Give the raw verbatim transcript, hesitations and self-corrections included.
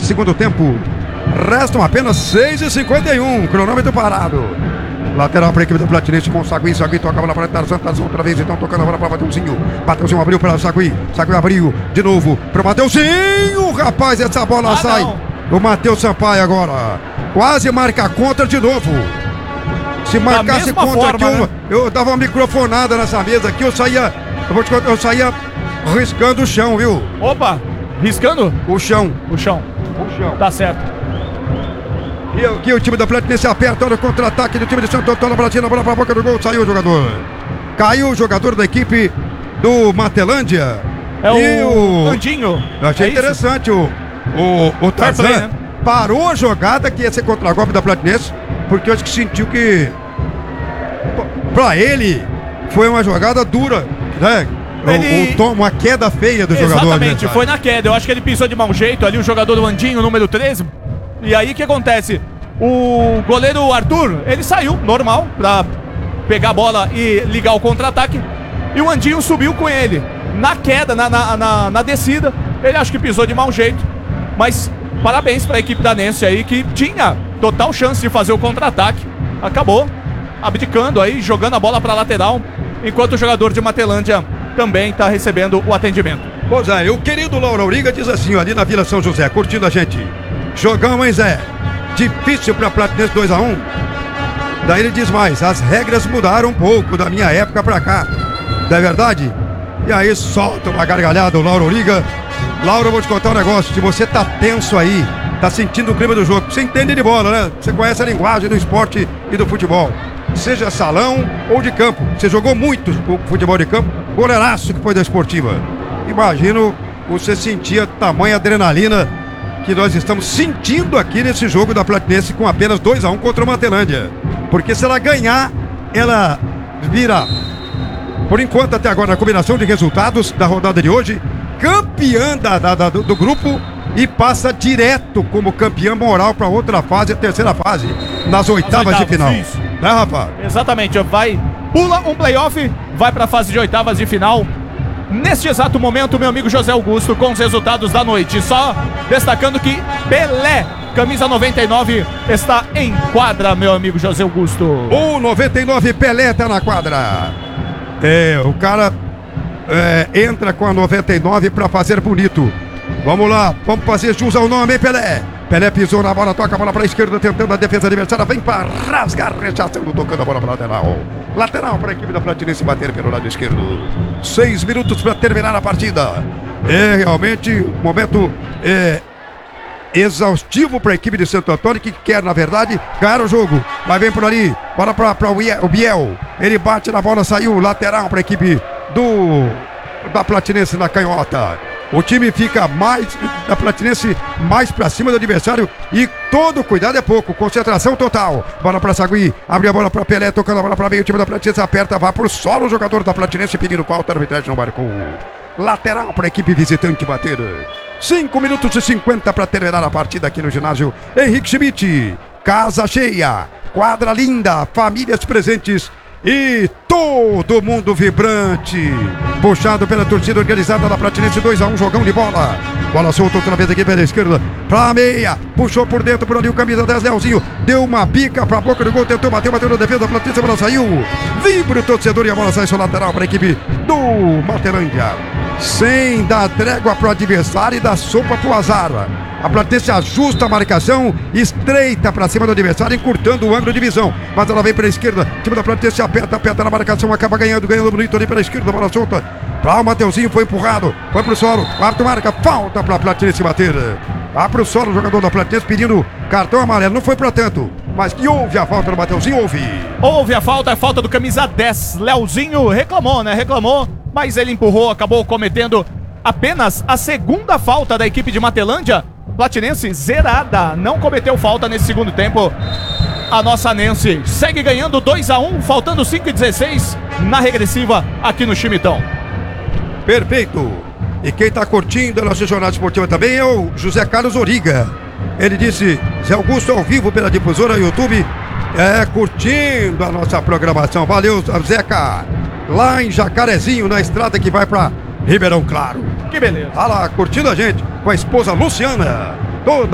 desse segundo tempo. Restam apenas seis e cinquenta e um, cronômetro parado. Lateral para a equipe do Platinense com o Sagui. Sagui toca a bola para Tarzan. Tarzan outra vez, então tocando a bola para Mateuzinho. Mateuzinho abriu para o Sagui. Sagui abriu de novo para o Mateuzinho. Rapaz, essa bola ah, sai. Não. O Matheus Sampaio agora. Quase marca contra de novo. Se marcasse contra forma, aqui, né? eu, eu dava uma microfonada nessa mesa aqui. Eu saía, eu vou te contar, eu saía riscando o chão, viu? Opa, riscando? O chão. O chão. O chão. Tá certo. E aqui o time da Platinense aperta, olha o contra-ataque do time de Santo Antônio, Bratina, bola para a boca do gol, saiu o jogador. Caiu o jogador da equipe do Matelândia. É e o Andinho. Eu achei é interessante o, o, o Tarzan. Play, né? Parou a jogada que ia ser contra-golpe da Platinense, porque eu acho que sentiu que pra ele foi uma jogada dura, né? Ele... O, o tom, uma queda feia do Exatamente, jogador. Exatamente, foi na queda. Eu acho que ele pisou de mau jeito ali, o jogador do Andinho, número treze. E aí o que acontece? O goleiro Arthur, ele saiu normal pra pegar a bola e ligar o contra-ataque. E o Andinho subiu com ele. Na queda, na, na, na, na descida, ele acho que pisou de mau jeito. Mas parabéns pra equipe da Nense aí, que tinha total chance de fazer o contra-ataque. Acabou abdicando aí, jogando a bola pra lateral. Enquanto o jogador de Matelândia também tá recebendo o atendimento. Pois é, o querido Lauro Auriga diz assim, ó, ali na Vila São José, curtindo a gente. Jogão, hein, Zé? Difícil pra Platinense dois a um. Daí ele diz mais, as regras mudaram um pouco da minha época pra cá. Não é verdade? E aí solta uma gargalhada o Lauro Auriga. Lauro, eu vou te contar um negócio. Se você tá tenso aí, tá sentindo o clima do jogo, você entende de bola, né? Você conhece a linguagem do esporte e do futebol. Seja salão ou de campo. Você jogou muito o futebol de campo. Goleiraço que foi da Esportiva. Imagino você sentia tamanha adrenalina que nós estamos sentindo aqui nesse jogo da Platinense com apenas dois a um contra o Matelândia. Porque se ela ganhar, ela vira, por enquanto até agora, na combinação de resultados da rodada de hoje, campeã da, da, da, do, do grupo e passa direto como campeã moral para outra fase, a terceira fase, nas oitavas, oitavas de final. Isso. Né, rapaz? Exatamente, vai, pula um playoff, vai para a fase de oitavas de final. Neste exato momento, meu amigo José Augusto, com os resultados da noite. Só destacando que Pelé, camisa noventa e nove, está em quadra, meu amigo José Augusto. O noventa e nove Pelé está na quadra. É, o cara é, entra com a noventa e nove para fazer bonito. Vamos lá, vamos fazer jus ao nome, hein, Pelé? Pelé pisou na bola, toca a bola para a esquerda, tentando a defesa adversária, vem para rasgar, rechaçando, tocando a bola para a lateral. Lateral para a equipe da Platinense bater pelo lado esquerdo. Seis minutos para terminar a partida. É realmente um momento é, exaustivo para a equipe de Santo Antônio, que quer, na verdade, ganhar o jogo. Mas vem por ali, bola para o Biel. Ele bate na bola, saiu lateral para a equipe do da Platinense na canhota. O time fica mais, da Platinense, mais pra cima do adversário e todo cuidado é pouco, concentração total. Bola pra Sagui, abre a bola pra Pelé, tocando a bola pra meio, o time da Platinense aperta, vai pro solo o jogador da Platinense pedindo falta, a arbitragem não marcou. Lateral pra equipe visitante bater. cinco minutos e cinquenta pra terminar a partida aqui no ginásio Henrique Schmidt. Casa cheia, quadra linda, famílias presentes e todo mundo vibrante, puxado pela torcida organizada da Platinense. Dois a um, jogão de bola. Bola solta outra vez aqui pela esquerda, pra meia, puxou por dentro, por ali o camisa dez, Leozinho, deu uma bica pra boca do gol, tentou bater, bateu na defesa da Platinense, a bola saiu, vibra o torcedor e a bola sai só lateral para a equipe do Matelândia. Sem dar trégua pro adversário e dar sopa pro azar. A Platinense ajusta a marcação, estreita para cima do adversário, encurtando o ângulo de visão. Mas ela vem para a esquerda, o time da Platinense aperta, aperta na marcação, acaba ganhando, ganhando bonito ali pela esquerda, bola solta. Para o Mateuzinho, foi empurrado, foi pro solo, quarto marca, falta para a Platinense bater. Vai pro solo o jogador da Platinense pedindo cartão amarelo, não foi para tanto, mas que houve a falta do Mateuzinho, houve. Houve a falta, a falta do camisa dez, Leozinho reclamou, né, reclamou, mas ele empurrou, acabou cometendo apenas a segunda falta da equipe de Matelândia. Platinense zerada, não cometeu falta nesse segundo tempo. A nossa Nense segue ganhando dois a um, faltando cinco e dezesseis na regressiva aqui no Chimitão. Perfeito. E quem está curtindo a nossa jornada esportiva também é o José Carlos Origa. Ele disse, Zé Augusto ao vivo pela difusora YouTube, é, curtindo a nossa programação. Valeu, Zeca. Lá em Jacarezinho, na estrada que vai para Ribeirão Claro. Que beleza. Tá lá, curtindo a gente com a esposa Luciana. Toda